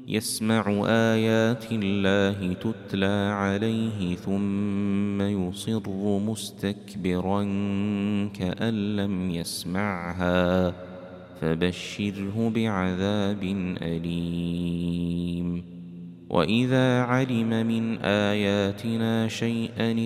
يسمع آيات الله تتلى عليه ثم يصر مستكبرا كأن لم يسمعها فبشره بعذاب أليم. وإذا علم من آياتنا شيئا